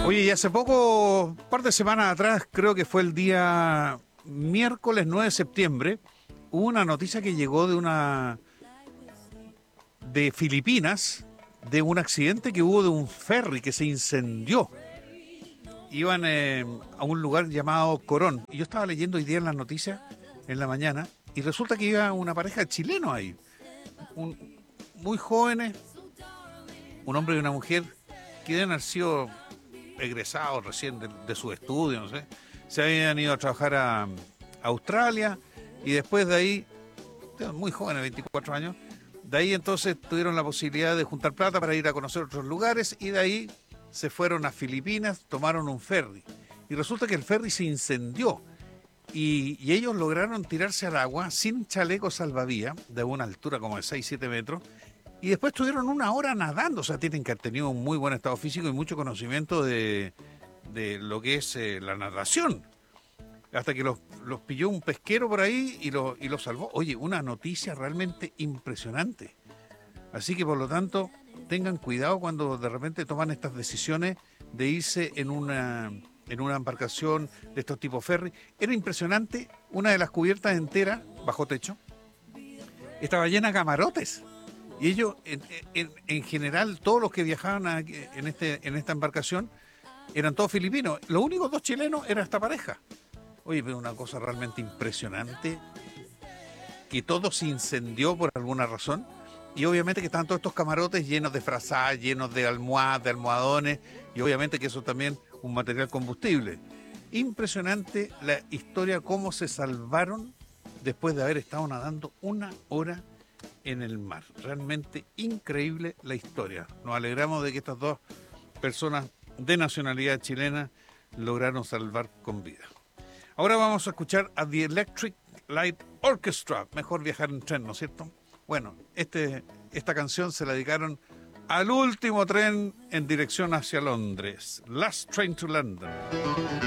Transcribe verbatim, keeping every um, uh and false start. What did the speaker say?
Oye, y hace poco, un par de semanas atrás, creo que fue el día miércoles nueve de septiembre, hubo una noticia que llegó de una de Filipinas, de un accidente que hubo de un ferry que se incendió. Iban eh, a un lugar llamado Corón. Y yo estaba leyendo hoy día en las noticias, en la mañana, y resulta que iba una pareja de chilenos ahí, un, muy jóvenes, un hombre y una mujer, que deben haber sido egresados recién de, de sus estudios, no sé. Se habían ido a trabajar a, a Australia y después de ahí, muy jóvenes, veinticuatro años, de ahí entonces tuvieron la posibilidad de juntar plata para ir a conocer otros lugares y de ahí se fueron a Filipinas, tomaron un ferry. Y resulta que el ferry se incendió y, y ellos lograron tirarse al agua sin chaleco salvavidas, de una altura como de seis siete metros, y después estuvieron una hora nadando. O sea, tienen que haber tenido un muy buen estado físico y mucho conocimiento de, de lo que es eh, la natación. Hasta que los, los pilló un pesquero por ahí y los y lo salvó. Oye, una noticia realmente impresionante. Así que por lo tanto, tengan cuidado cuando de repente toman estas decisiones de irse en una, en una embarcación de estos tipos ferry. Era impresionante, una de las cubiertas enteras, bajo techo, estaba llena de camarotes. Y ellos, en, en, en general, todos los que viajaban a, en, este, en esta embarcación eran todos filipinos. Los únicos dos chilenos era esta pareja. Oye, pero una cosa realmente impresionante, que todo se incendió por alguna razón. Y obviamente que estaban todos estos camarotes llenos de frazadas, llenos de almohadas, de almohadones, y obviamente que eso también un material combustible. Impresionante la historia, cómo se salvaron después de haber estado nadando una hora en el mar. Realmente increíble la historia. Nos alegramos de que estas dos personas de nacionalidad chilena lograron salvar con vida. Ahora vamos a escuchar a The Electric Light Orchestra. Mejor viajar en tren, ¿no es cierto? Bueno, este, esta canción se la dedicaron al último tren en dirección hacia Londres. Last Train to London.